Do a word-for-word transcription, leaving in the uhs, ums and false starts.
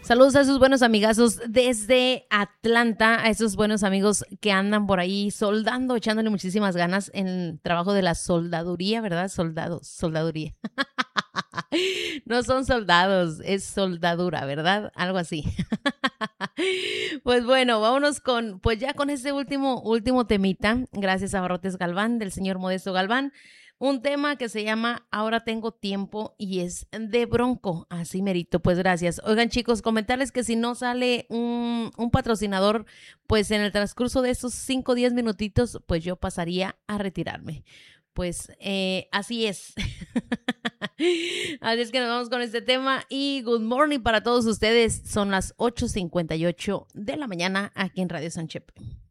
Saludos a esos buenos amigazos desde Atlanta, a esos buenos amigos que andan por ahí soldando, echándole muchísimas ganas en el trabajo de la soldaduría, ¿verdad? Soldados, soldaduría. No son soldados, es soldadura, ¿verdad? Algo así. Pues bueno, vámonos con, pues ya con este último, último temita, gracias a Barrotes Galván, del señor Modesto Galván. Un tema que se llama Ahora tengo tiempo y es de Bronco, así merito, pues gracias. Oigan chicos, comentarles que si no sale un, un patrocinador, pues en el transcurso de estos cinco o diez minutitos, pues yo pasaría a retirarme. Pues eh, así es. Así es que nos vamos con este tema y good morning para todos ustedes. Son las ocho cincuenta y ocho de la mañana aquí en Radio San Chepe.